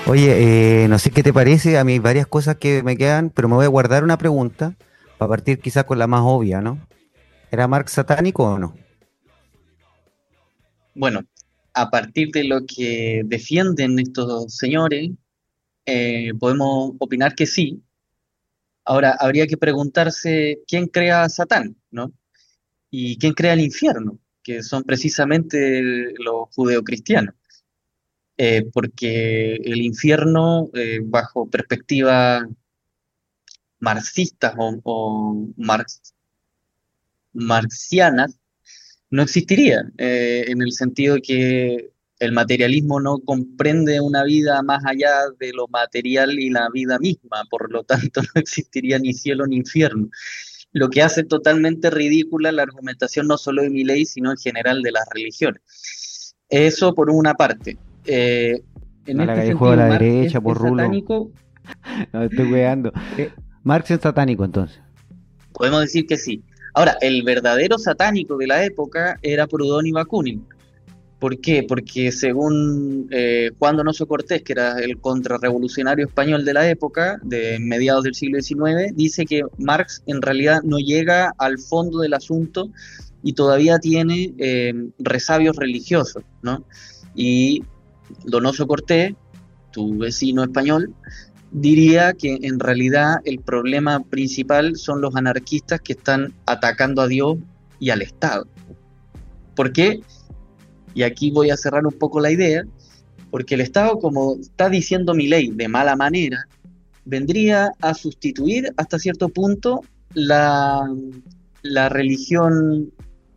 Oye, no sé qué te parece, a mí hay varias cosas que me quedan, pero me voy a guardar una pregunta para partir quizás con la más obvia, ¿no? ¿Era Marx satánico o no? Bueno, a partir de lo que defienden estos señores, podemos opinar que sí. Ahora, habría que preguntarse quién crea a Satán, ¿no? Y quién crea el infierno, que son precisamente los judeocristianos. Porque el infierno, bajo perspectivas marxistas o marxianas, no existiría, en el sentido que el materialismo no comprende una vida más allá de lo material y la vida misma, por lo tanto no existiría ni cielo ni infierno, lo que hace totalmente ridícula la argumentación no solo de Milei, sino en general de las religiones. Eso por una parte. En No le este hagáis juego a sentido, la Marx derecha, por es Rulo. satánico. No, estoy weando. Marx es satánico entonces. Podemos decir que sí. Ahora, el verdadero satánico de la época era Proudhon y Bakunin. ¿Por qué? Porque según Juan Donoso Cortés, que era el contrarrevolucionario español de la época, de mediados del siglo XIX, dice que Marx en realidad no llega al fondo del asunto y todavía tiene resabios religiosos, ¿no? Y Donoso Cortés, tu vecino español, diría que en realidad el problema principal son los anarquistas que están atacando a Dios y al Estado. ¿Por qué? Y aquí voy a cerrar un poco la idea, porque el Estado, como está diciendo mi ley de mala manera, vendría a sustituir hasta cierto punto la, la religión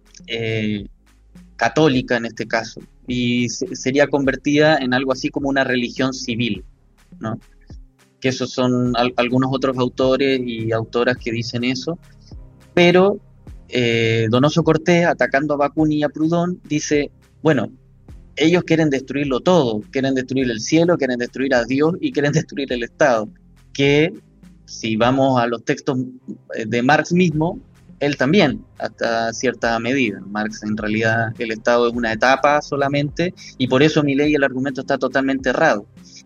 eh, católica en este caso, y sería convertida en algo así como una religión civil, ¿no? Que esos son algunos otros autores y autoras que dicen eso, pero Donoso Cortés, atacando a Bakunin y a Proudhon, dice, bueno, ellos quieren destruirlo todo, quieren destruir el cielo, quieren destruir a Dios y quieren destruir el Estado, que si vamos a los textos de Marx mismo, él también, hasta cierta medida. Marx en realidad el Estado es una etapa solamente y por eso mi ley el argumento está totalmente errado.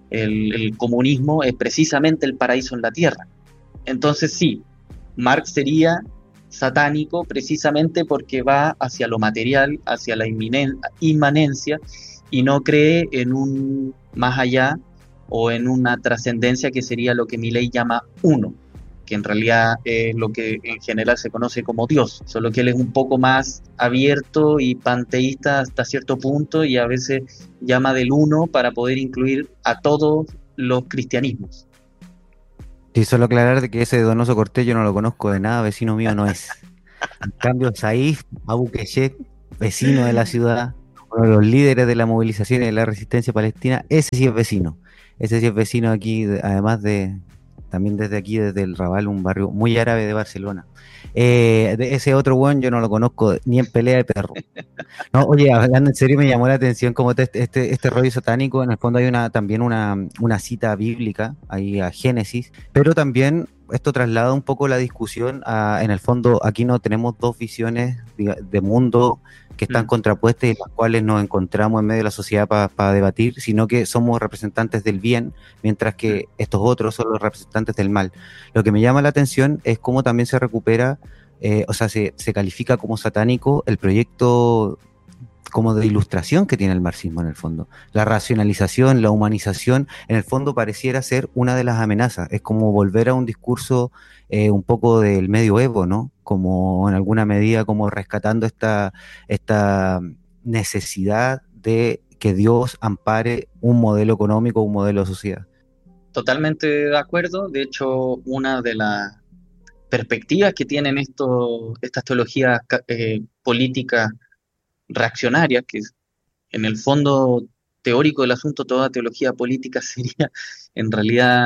El comunismo es precisamente el paraíso en la tierra. Entonces sí, Marx sería satánico precisamente porque va hacia lo material, hacia la inmanencia y no cree en un más allá o en una trascendencia que sería lo que Milei llama uno, que en realidad es lo que en general se conoce como Dios, solo que él es un poco más abierto y panteísta hasta cierto punto y a veces llama del uno para poder incluir a todos los cristianismos. Sí, solo aclarar de que ese Donoso Cortés yo no lo conozco de nada, vecino mío no es. En cambio, Saif Abu Keshek, vecino de la ciudad, uno de los líderes de la movilización y de la resistencia palestina, ese sí es vecino. Ese sí es vecino aquí, además de, también desde aquí, desde el Raval, un barrio muy árabe de Barcelona. De ese otro weón yo no lo conozco ni en pelea de perro. No, oye, hablando en serio, me llamó la atención como este rollo satánico. En el fondo hay también una cita bíblica, ahí a Génesis, pero también esto traslada un poco la discusión en el fondo, aquí no tenemos dos visiones de mundo que están Mm, contrapuestas y las cuales nos encontramos en medio de la sociedad para debatir, sino que somos representantes del bien, mientras mm, que estos otros son los representantes del mal. Lo que me llama la atención es cómo también se recupera, o sea, se califica como satánico el proyecto como de ilustración que tiene el marxismo en el fondo. La racionalización, la humanización, en el fondo pareciera ser una de las amenazas. Es como volver a un discurso un poco del medioevo, ¿no? Como en alguna medida como rescatando esta necesidad de que Dios ampare un modelo económico, un modelo de sociedad. totalmente de acuerdo. De hecho, una de las perspectivas que tienen estas teologías políticas reaccionarias, que en el fondo teórico del asunto, toda teología política sería en realidad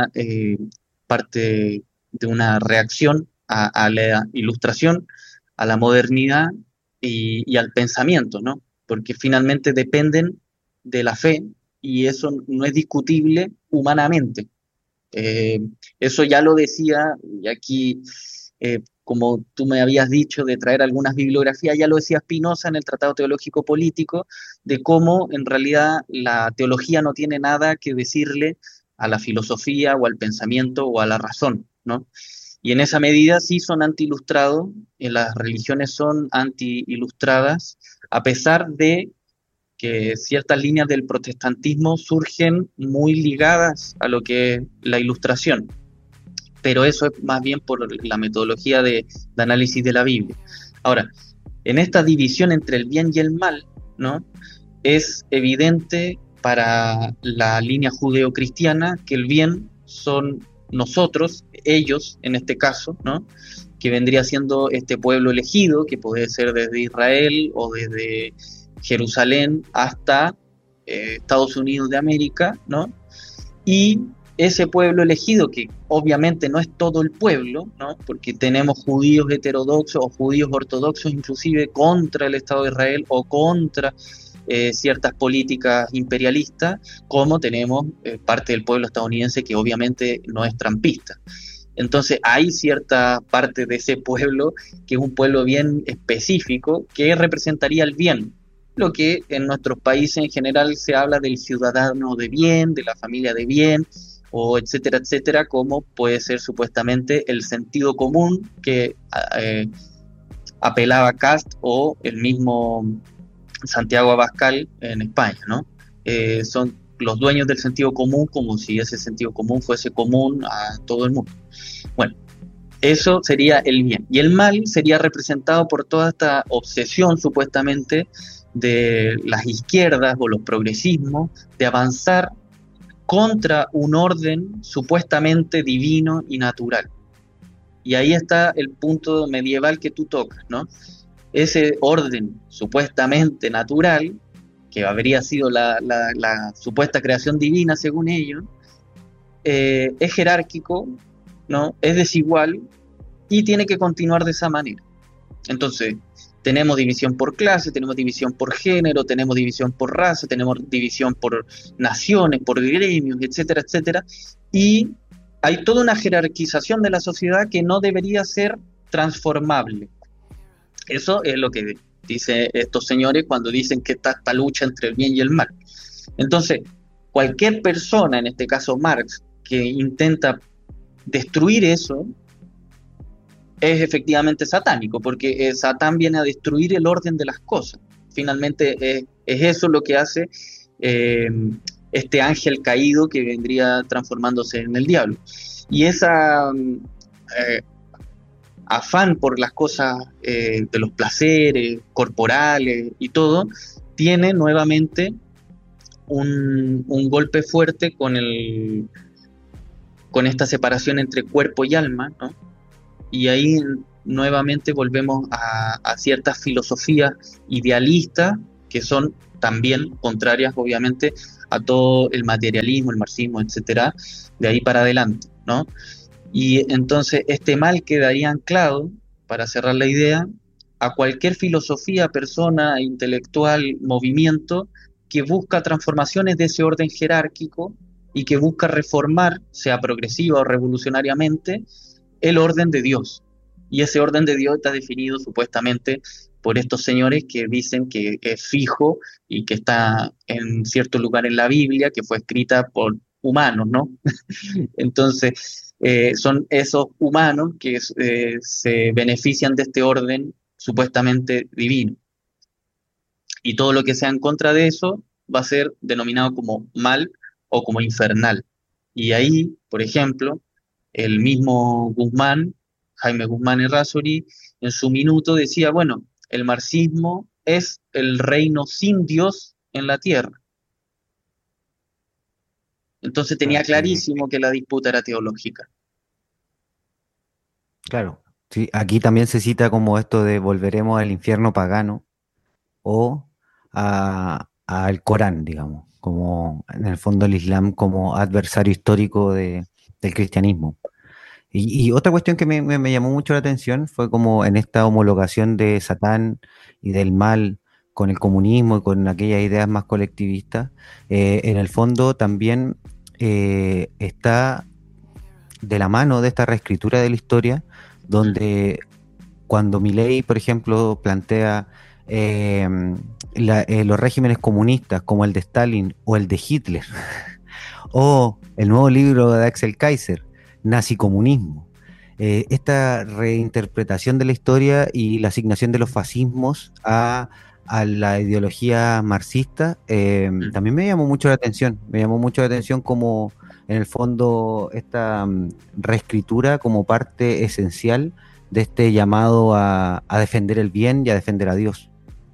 parte de una reacción a la ilustración, a la modernidad y al pensamiento, ¿no? Porque finalmente dependen de la fe y eso no es discutible humanamente. Eh, Eso ya lo decía, y aquí, como tú me habías dicho, de traer algunas bibliografías, ya lo decía Spinoza en el Tratado Teológico Político, de cómo en realidad la teología no tiene nada que decirle a la filosofía o al pensamiento o a la razón, ¿no? Y en esa medida sí son anti-ilustrados, las religiones son anti-ilustradas, a pesar de que ciertas líneas del protestantismo surgen muy ligadas a lo que es la ilustración, pero eso es más bien por la metodología de análisis de la Biblia. Ahora, en esta división entre el bien y el mal, ¿no? Es evidente para la línea judeocristiana que el bien son nosotros, ellos en este caso, ¿no? Que vendría siendo este pueblo elegido, que puede ser desde Israel o desde Jerusalén hasta Estados Unidos de América, ¿no? Y ese pueblo elegido, que obviamente no es todo el pueblo, ¿no? Porque tenemos judíos heterodoxos o judíos ortodoxos inclusive contra el Estado de Israel o contra ciertas políticas imperialistas, como tenemos parte del pueblo estadounidense que obviamente no es trampista. Entonces hay cierta parte de ese pueblo que es un pueblo bien específico que representaría el bien, lo que en nuestros países en general se habla del ciudadano de bien, de la familia de bien, o etcétera, etcétera, como puede ser supuestamente el sentido común que apelaba Cast o el mismo Santiago Abascal en España, ¿no? Son los dueños del sentido común como si ese sentido común fuese común a todo el mundo. Bueno, eso sería el bien. Y el mal sería representado por toda esta obsesión supuestamente de las izquierdas o los progresismos de avanzar contra un orden supuestamente divino y natural. Y ahí está el punto medieval que tú tocas, ¿no? Ese orden supuestamente natural, que habría sido la supuesta creación divina según ellos, es jerárquico, ¿no? Es desigual y tiene que continuar de esa manera. Entonces, tenemos división por clase, tenemos división por género, tenemos división por raza, tenemos división por naciones, por gremios, etcétera, etcétera. Y hay toda una jerarquización de la sociedad que no debería ser transformable. Eso es lo que dicen estos señores cuando dicen que está esta lucha entre el bien y el mal. Entonces, cualquier persona, en este caso Marx, que intenta destruir eso, es efectivamente satánico, porque Satán viene a destruir el orden de las cosas. Finalmente es eso lo que hace este ángel caído que vendría transformándose en el diablo. Y esa afán por las cosas de los placeres corporales y todo, tiene nuevamente un golpe fuerte con esta separación entre cuerpo y alma, ¿no? Y ahí nuevamente volvemos a ciertas filosofías idealistas que son también contrarias, obviamente, a todo el materialismo, el marxismo, etcétera, de ahí para adelante, ¿no? Y entonces este mal quedaría anclado, para cerrar la idea, a cualquier filosofía, persona, intelectual, movimiento que busca transformaciones de ese orden jerárquico y que busca reformar, sea progresiva o revolucionariamente, el orden de Dios. Y ese orden de Dios está definido supuestamente por estos señores que dicen que es fijo y que está en cierto lugar en la Biblia, que fue escrita por humanos, ¿no? Entonces, son esos humanos que se benefician de este orden supuestamente divino. Y todo lo que sea en contra de eso va a ser denominado como mal o como infernal. Y ahí, por ejemplo, el mismo Guzmán, Jaime Guzmán Errázuriz, en su minuto decía, bueno, el marxismo es el reino sin Dios en la tierra. Entonces tenía clarísimo que la disputa era teológica. Claro, sí, aquí también se cita como esto de volveremos al infierno pagano o al Corán, digamos, como en el fondo el Islam como adversario histórico del cristianismo. Y otra cuestión que me llamó mucho la atención fue como en esta homologación de Satán y del mal con el comunismo y con aquellas ideas más colectivistas, en el fondo también está de la mano de esta reescritura de la historia, donde cuando Milei, por ejemplo, plantea los regímenes comunistas como el de Stalin o el de Hitler, O el nuevo libro de Axel Kaiser, Nazicomunismo. Esta reinterpretación de la historia y la asignación de los fascismos a la ideología marxista también me llamó mucho la atención. Me llamó mucho la atención como, en el fondo, esta reescritura como parte esencial de este llamado a defender el bien y a defender a Dios.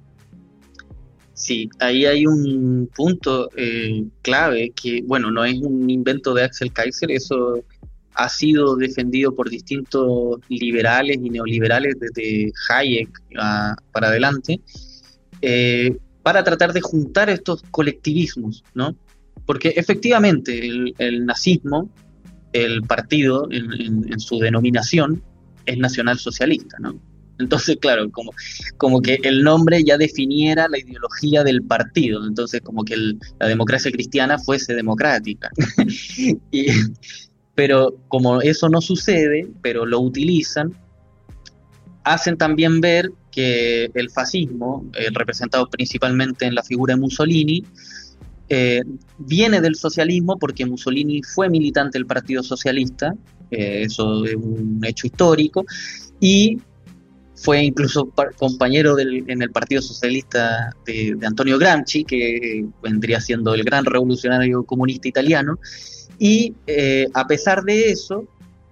Sí, ahí hay un punto clave que, bueno, no es un invento de Axel Kaiser, eso ha sido defendido por distintos liberales y neoliberales desde Hayek para adelante, para tratar de juntar estos colectivismos, ¿no? Porque efectivamente el nazismo, el partido en su denominación, es nacionalsocialista, ¿no? Entonces, claro, como que el nombre ya definiera la ideología del partido, entonces como que la democracia cristiana fuese democrática. Y, pero como eso no sucede, pero lo utilizan, hacen también ver que el fascismo, representado principalmente en la figura de Mussolini, viene del socialismo porque Mussolini fue militante del Partido Socialista, eso es un hecho histórico, y fue incluso compañero en el Partido Socialista de Antonio Gramsci, que vendría siendo el gran revolucionario comunista italiano, y a pesar de eso,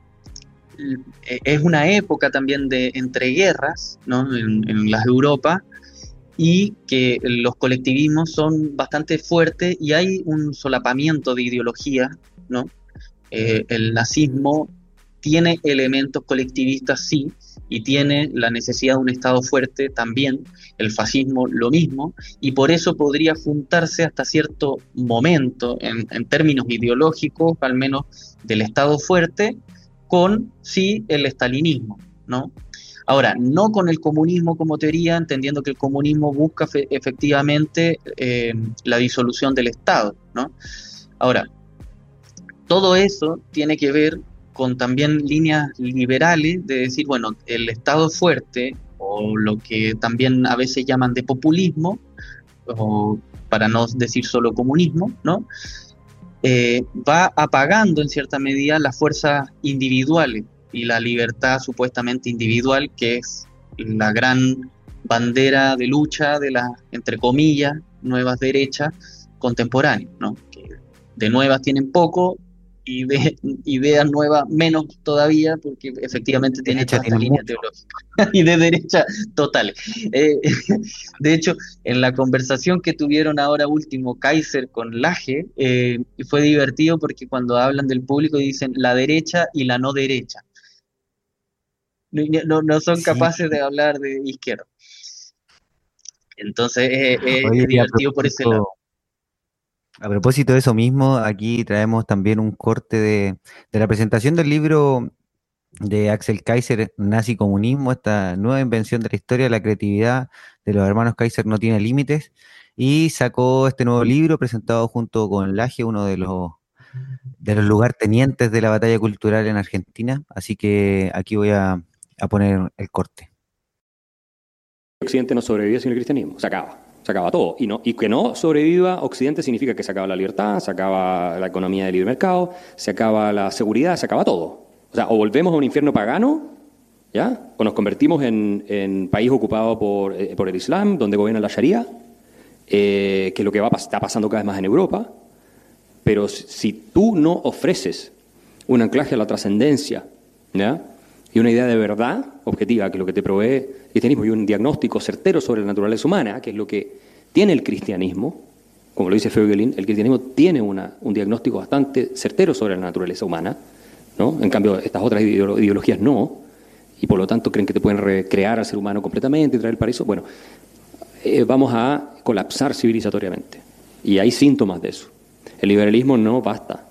es una época también de entreguerras, ¿no? En las Europa, y que los colectivismos son bastante fuertes y hay un solapamiento de ideología, ¿no? El nazismo tiene elementos colectivistas, sí, y tiene la necesidad de un Estado fuerte también, el fascismo lo mismo, y por eso podría juntarse hasta cierto momento, en términos ideológicos, al menos del Estado fuerte, con, sí, el estalinismo, ¿no? Ahora, no con el comunismo como teoría, entendiendo que el comunismo busca efectivamente la disolución del Estado, ¿no? Ahora, todo eso tiene que ver con también líneas liberales de decir, bueno, el Estado fuerte, o lo que también a veces llaman de populismo, o para no decir solo comunismo, ¿no? Va apagando en cierta medida las fuerzas individuales y la libertad supuestamente individual, que es la gran bandera de lucha de las, entre comillas, nuevas derechas contemporáneas, ¿no? Que de nuevas tienen poco y de ideas nuevas menos todavía, porque efectivamente tiene Derecha toda esta tiene línea mucho. teológica y de derecha totales. De hecho, en la conversación que tuvieron ahora último Kaiser con Laje, fue divertido porque cuando hablan del público dicen la derecha y la no derecha. No son Sí, capaces de hablar de izquierda. Entonces oye, es divertido por ese lado. a propósito de eso mismo, aquí traemos también un corte de la presentación del libro de Axel Kaiser, Nazi Comunismo, esta nueva invención de la historia, la creatividad de los hermanos Kaiser no tiene límites, y sacó este nuevo libro presentado junto con Laje, uno de los lugartenientes de la batalla cultural en Argentina, así que aquí voy a poner el corte. Occidente no sobrevive sin el cristianismo, se acaba todo. Y que no sobreviva Occidente significa que se acaba la libertad, se acaba la economía de libre mercado, se acaba la seguridad, se acaba todo. O sea, o volvemos a un infierno pagano, ¿ya? O nos convertimos en país ocupado por el Islam, donde gobierna la Sharia, que es lo que está pasando cada vez más en Europa. Pero si tú no ofreces un anclaje a la trascendencia, ¿ya? Y una idea de verdad objetiva, que es lo que te provee el cristianismo, y un diagnóstico certero sobre la naturaleza humana, que es lo que tiene el cristianismo, como lo dice Voegelin, el cristianismo tiene un diagnóstico bastante certero sobre la naturaleza humana, ¿no? En cambio, estas otras ideologías no, y por lo tanto creen que te pueden recrear al ser humano completamente y traer el paraíso. Bueno, vamos a colapsar civilizatoriamente, y hay síntomas de eso. El liberalismo no basta.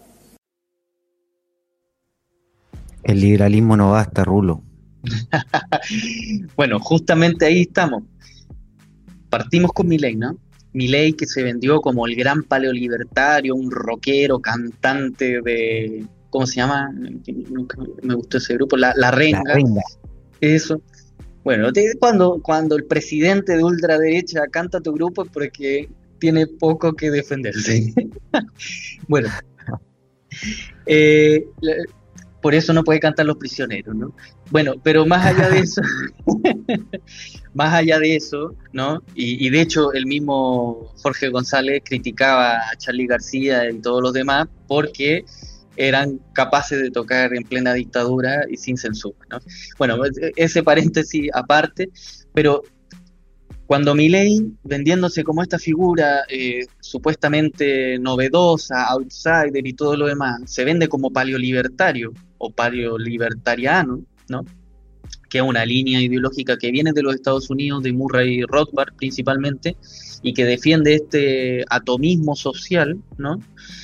El liberalismo no basta, Rulo. Bueno, justamente ahí estamos. Partimos con Milei, ¿no? Milei, que se vendió como el gran paleolibertario, un rockero, cantante de... ¿Cómo se llama? Nunca me gustó ese grupo, La La Renga. renga. Eso. Bueno, cuando el presidente de ultraderecha canta tu grupo es porque tiene poco que defenderse. Bueno, Eh, la- por eso no puede cantar Los Prisioneros, ¿no? Bueno, pero más allá de eso, más allá de eso, ¿no? Y de hecho el mismo Jorge González criticaba a Charly García y todos los demás porque eran capaces de tocar en plena dictadura y sin censura, ¿no? Bueno, ese paréntesis aparte, pero cuando Milei, vendiéndose como esta figura supuestamente novedosa, outsider y todo lo demás, se vende como paleolibertario o paleolibertariano, ¿no? Que es una línea ideológica que viene de los Estados Unidos, de Murray Rothbard principalmente, y que defiende este atomismo social, ¿no?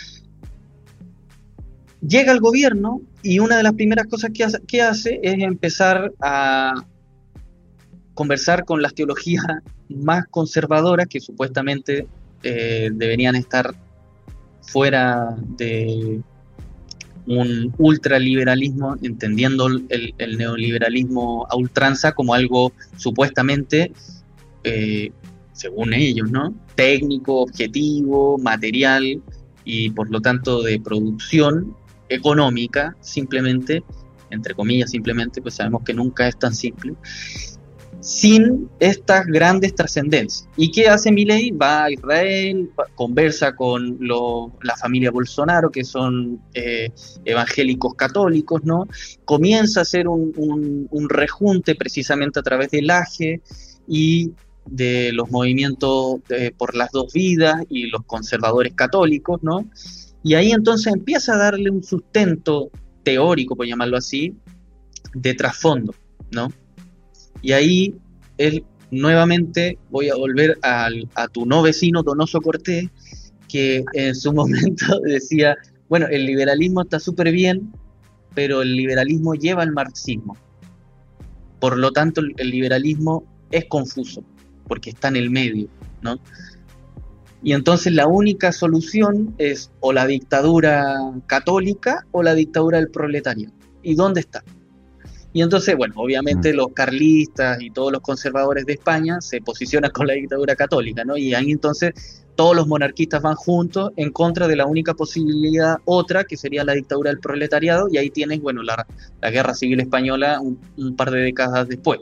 Llega al gobierno y una de las primeras cosas que hace es empezar a conversar con las teologías más conservadoras que supuestamente deberían estar fuera de un ultraliberalismo, entendiendo el neoliberalismo a ultranza como algo supuestamente, según ellos, ¿no? Técnico, objetivo, material y por lo tanto de producción económica, simplemente, entre comillas, simplemente, pues sabemos que nunca es tan simple, sin estas grandes trascendencias. ¿Y qué hace Milei? Va a Israel, conversa con la familia Bolsonaro, que son evangélicos católicos, ¿no? Comienza a hacer un rejunte precisamente a través del AGE y de los movimientos por las dos vidas y los conservadores católicos, ¿no? Y ahí entonces empieza a darle un sustento teórico, por llamarlo así, de trasfondo, ¿no? Y ahí él nuevamente voy a volver a tu no vecino Donoso Cortés, que en su momento decía, bueno, el liberalismo está súper bien, pero el liberalismo lleva al marxismo. Por lo tanto, el liberalismo es confuso, porque está en el medio, ¿no? Y entonces la única solución es o la dictadura católica o la dictadura del proletariado. ¿Y dónde está? Y entonces, bueno, obviamente los carlistas y todos los conservadores de España se posicionan con la dictadura católica, ¿no? Y ahí entonces todos los monarquistas van juntos en contra de la única posibilidad otra, que sería la dictadura del proletariado, y ahí tienes, bueno, la Guerra Civil Española un par de décadas después.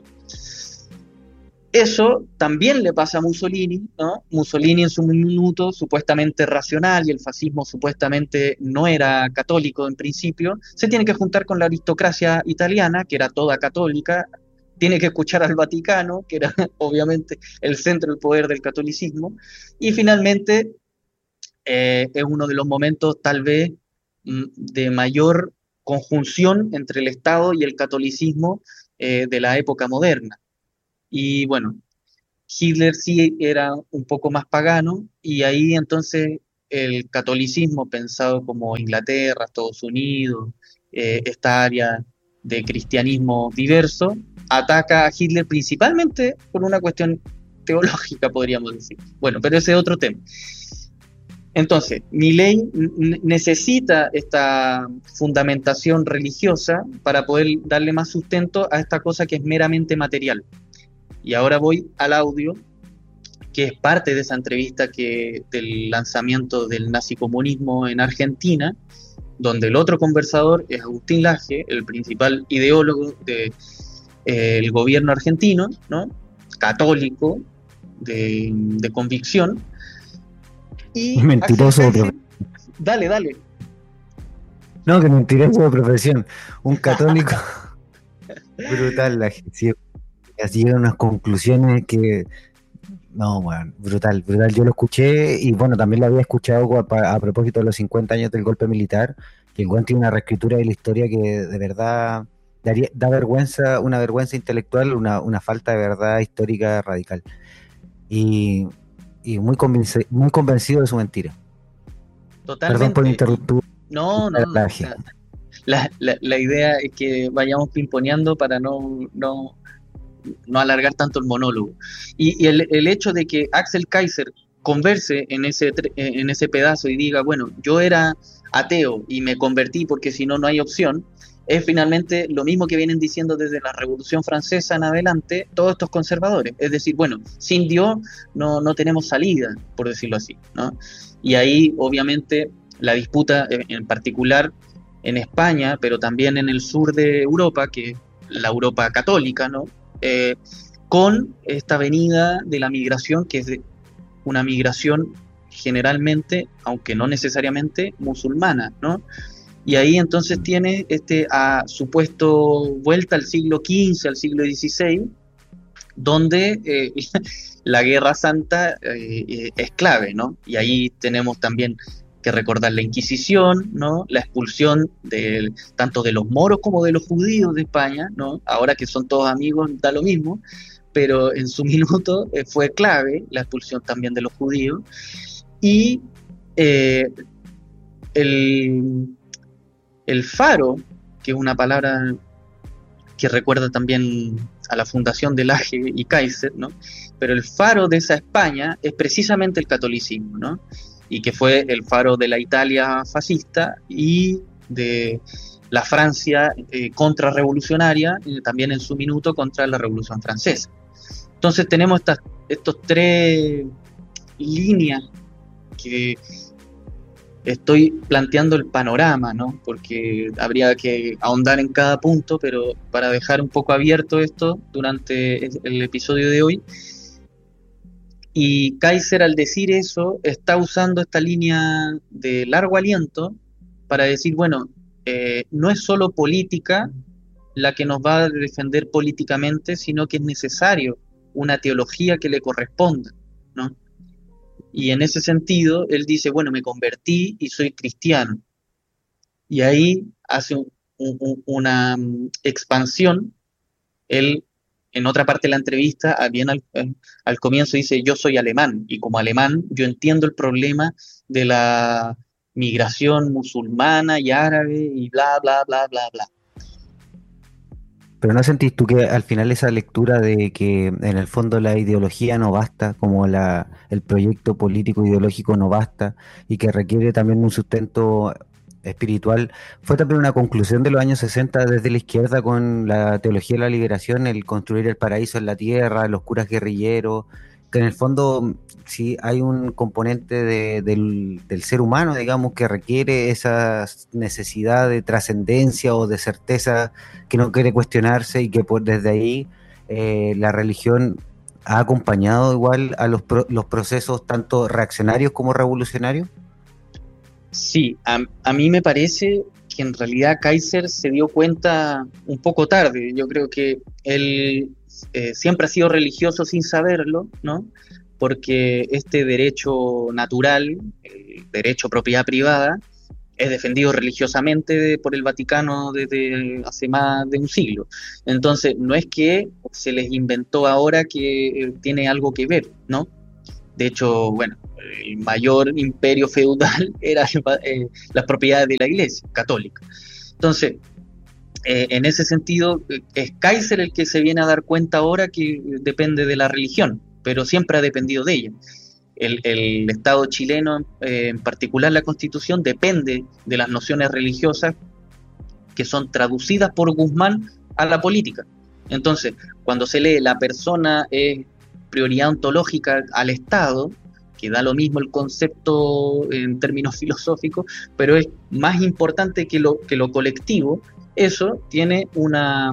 Eso también le pasa a Mussolini, ¿no? Mussolini en su minuto supuestamente racional y el fascismo supuestamente no era católico en principio, se tiene que juntar con la aristocracia italiana, que era toda católica, tiene que escuchar al Vaticano, que era obviamente el centro del poder del catolicismo, y finalmente es uno de los momentos tal vez de mayor conjunción entre el Estado y el catolicismo de la época moderna. Y bueno, Hitler sí era un poco más pagano y ahí entonces el catolicismo pensado como Inglaterra, Estados Unidos, esta área de cristianismo diverso, ataca a Hitler principalmente por una cuestión teológica, podríamos decir. Bueno, pero ese es otro tema. Entonces, Milei necesita esta fundamentación religiosa para poder darle más sustento a esta cosa que es meramente material. Y ahora voy al audio, que es parte de esa entrevista del lanzamiento del nazicomunismo en Argentina, donde el otro conversador es Agustín Laje, el principal ideólogo del gobierno argentino, ¿no? Católico, de convicción. Y mentiroso. Dale. No, que mentiroso de profesión. Un católico brutal, la gente. Así llegan unas conclusiones que... No, bueno, brutal. Yo lo escuché y bueno, también lo había escuchado a propósito de los 50 años del golpe militar, que el Juan tiene una reescritura de la historia que de verdad da vergüenza, una vergüenza intelectual, una falta de verdad histórica radical. Y muy convencido de su mentira. Totalmente. Perdón por interrumpir. No. La idea es que vayamos pimponeando para no alargar tanto el monólogo. Y el hecho de que Axel Kaiser converse en ese pedazo y diga, bueno, yo era ateo y me convertí porque si no, no hay opción, es finalmente lo mismo que vienen diciendo desde la Revolución Francesa en adelante todos estos conservadores. Es decir, bueno, sin Dios no tenemos salida, por decirlo así, ¿no? Y ahí, obviamente, la disputa en particular en España, pero también en el sur de Europa, que es la Europa católica, ¿no? Con esta venida de la migración, que es una migración generalmente, aunque no necesariamente, musulmana, ¿no? Y ahí entonces tiene supuesto vuelta al siglo XV, al siglo XVI, donde la Guerra Santa es clave, ¿no? Y ahí tenemos también que recordar la Inquisición, ¿no? La expulsión tanto de los moros como de los judíos de España, ¿no? Ahora que son todos amigos da lo mismo, pero en su minuto fue clave la expulsión también de los judíos. Y el faro, que es una palabra que recuerda también a la fundación de Laje y Kaiser, ¿no? Pero el faro de esa España es precisamente el catolicismo, ¿no? Y que fue el faro de la Italia fascista y de la Francia contrarrevolucionaria, también en su minuto contra la Revolución Francesa. Entonces tenemos estos tres líneas que estoy planteando el panorama, ¿no? Porque habría que ahondar en cada punto, pero para dejar un poco abierto esto durante el episodio de hoy. Y Kaiser, al decir eso, está usando esta línea de largo aliento para decir, bueno, no es solo política la que nos va a defender políticamente, sino que es necesario una teología que le corresponda, ¿no? Y en ese sentido, él dice, bueno, me convertí y soy cristiano. Y ahí hace una expansión. Él, en otra parte de la entrevista, bien al comienzo dice, yo soy alemán, y como alemán yo entiendo el problema de la migración musulmana y árabe y bla, bla, bla, bla, bla. Pero ¿no sentís tú que al final esa lectura de que en el fondo la ideología no basta, como el proyecto político ideológico no basta, y que requiere también un sustento espiritual, fue también una conclusión de los años 60 desde la izquierda con la teología de la liberación, el construir el paraíso en la tierra, los curas guerrilleros, que en el fondo sí hay un componente del ser humano, digamos, que requiere esa necesidad de trascendencia o de certeza que no quiere cuestionarse, y que desde ahí la religión ha acompañado igual a los procesos tanto reaccionarios como revolucionarios. Sí, a mí me parece que en realidad Kaiser se dio cuenta un poco tarde. Yo creo que él siempre ha sido religioso sin saberlo, ¿no? Porque este derecho natural, el derecho a propiedad privada, es defendido religiosamente por el Vaticano desde hace más de un siglo. Entonces, no es que se les inventó ahora que tiene algo que ver, ¿no? De hecho, bueno, el mayor imperio feudal era las propiedades de la Iglesia católica. Entonces, en ese sentido, es Kaiser el que se viene a dar cuenta ahora que depende de la religión, pero siempre ha dependido de ella. El Estado chileno, en particular la Constitución, depende de las nociones religiosas que son traducidas por Guzmán a la política. Entonces, cuando se lee la persona es prioridad ontológica al Estado, que da lo mismo el concepto en términos filosóficos, pero es más importante que lo colectivo, eso tiene una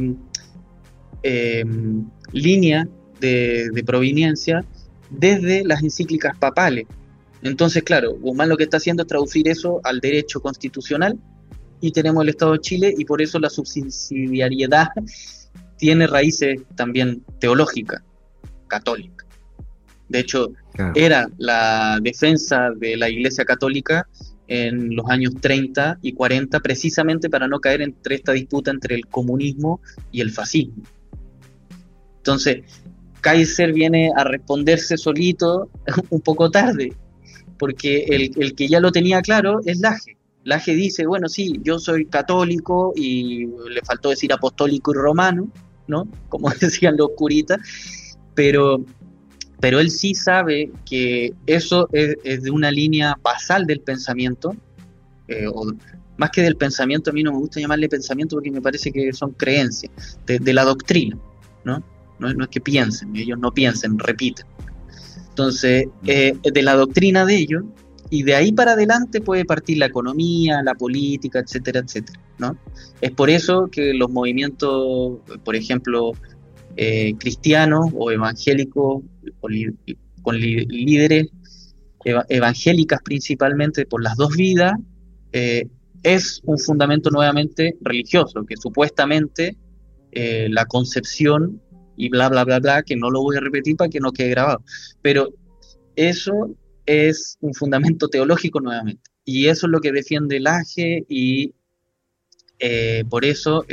línea de proveniencia desde las encíclicas papales. Entonces, claro, Guzmán lo que está haciendo es traducir eso al derecho constitucional, y tenemos el Estado de Chile, y por eso la subsidiariedad tiene raíces también teológicas, católicas. De hecho, claro, era la defensa de la Iglesia Católica en los años 30 y 40, precisamente para no caer entre esta disputa entre el comunismo y el fascismo. Entonces, Kaiser viene a responderse solito un poco tarde, porque el que ya lo tenía claro es Laje. Laje dice, bueno, sí, yo soy católico, y le faltó decir apostólico y romano, ¿no? Como decían los curitas, pero él sí sabe que eso es de una línea basal del pensamiento, o más que del pensamiento, a mí no me gusta llamarle pensamiento porque me parece que son creencias, de la doctrina, ¿no? No es que piensen, ellos no piensen, repiten. Entonces, de la doctrina de ellos, Y de ahí para adelante puede partir la economía, la política, etcétera, etcétera, ¿no? Es por eso que los movimientos, por ejemplo, cristianos o evangélicos, líderes evangélicas principalmente por las dos vidas, es un fundamento nuevamente religioso, que supuestamente la concepción y bla, bla, bla, bla, que no lo voy a repetir para que no quede grabado, pero eso es un fundamento teológico nuevamente, y eso es lo que defiende el AGE, y por eso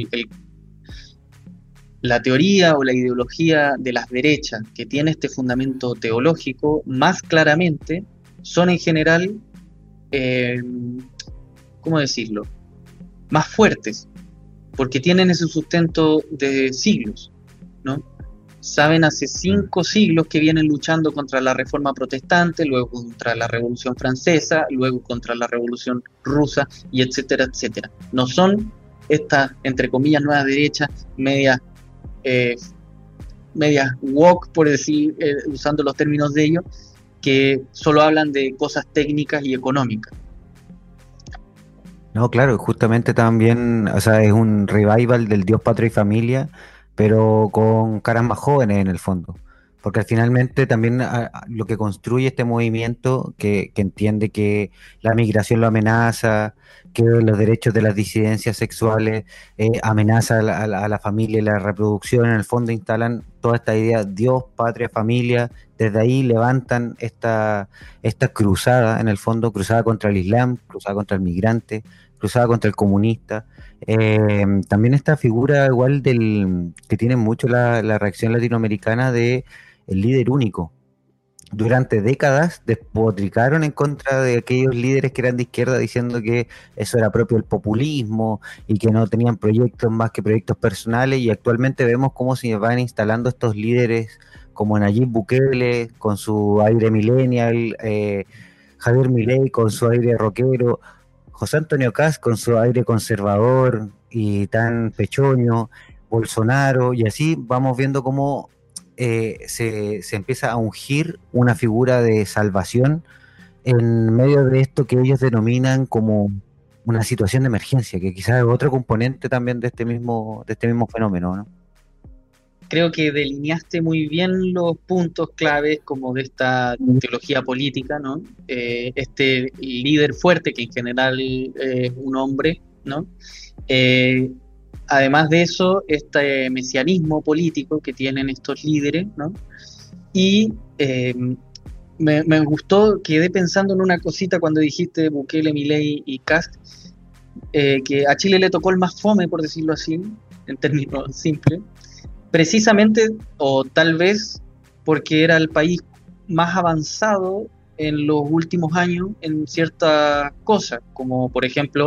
la teoría o la ideología de las derechas que tiene este fundamento teológico más claramente son en general, ¿cómo decirlo?, más fuertes, porque tienen ese sustento de siglos, ¿no? Saben hace 5 siglos que vienen luchando contra la Reforma Protestante, luego contra la Revolución Francesa, luego contra la Revolución Rusa, y etcétera, etcétera. No son estas, entre comillas, nuevas derechas, medias woke, por decir, usando los términos de ellos, que solo hablan de cosas técnicas y económicas. No, claro, justamente también, o sea, es un revival del Dios, Patria y Familia, pero con caras más jóvenes en el fondo. Porque finalmente también lo que construye este movimiento, que entiende que la migración lo amenaza, que los derechos de las disidencias sexuales amenaza a la familia y la reproducción, en el fondo instalan toda esta idea, Dios, patria, familia, desde ahí levantan esta cruzada, en el fondo, cruzada contra el Islam, cruzada contra el migrante, cruzada contra el comunista. También esta figura igual que tiene mucho la reacción latinoamericana de el líder único. Durante décadas despotricaron en contra de aquellos líderes que eran de izquierda, diciendo que eso era propio del populismo y que no tenían proyectos más que proyectos personales, y actualmente vemos cómo se van instalando estos líderes como Nayib Bukele con su aire millennial, Javier Milei con su aire rockero, José Antonio Kast con su aire conservador y tan pechoño, Bolsonaro, y así vamos viendo cómo se empieza a ungir una figura de salvación en medio de esto que ellos denominan como una situación de emergencia, que quizás es otro componente también de este mismo fenómeno, ¿no? Creo que delineaste muy bien los puntos claves como de esta teología política, ¿no? Este líder fuerte, que en general es un hombre, ¿no? Además de eso, este mesianismo político que tienen estos líderes, ¿no? Y me gustó, quedé pensando en una cosita cuando dijiste Bukele, Milei y Kast, que a Chile le tocó el más fome, por decirlo así, en términos simples, precisamente, o tal vez porque era el país más avanzado en los últimos años en ciertas cosas, como por ejemplo